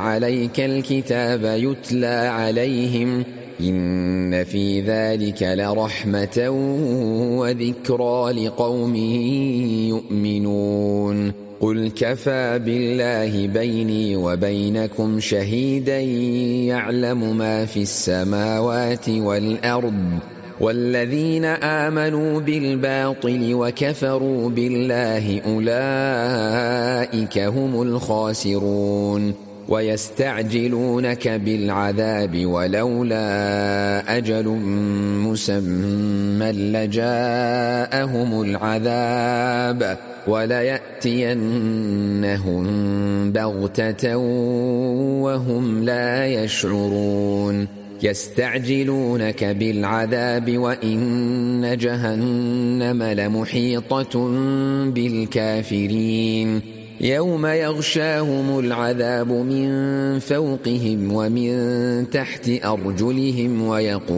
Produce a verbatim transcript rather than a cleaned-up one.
عليك الكتاب يتلى عليهم إن في ذلك لرحمة وذكرى لقوم يؤمنون قل كفى بالله بيني وبينكم شهيدا يعلم ما في السماوات والأرض والذين آمنوا بالباطل وكفروا بالله أولئك هم الخاسرون ويستعجلونك بالعذاب ولولا أجل مسمى لجاءهم العذاب وليأتينهم بغتة وهم لا يشعرون يستعجلونك بالعذاب وإن جهنم لمحيطة بالكافرين يوم يغشاهم العذاب من فوقهم ومن تحت أرجلهم ويقول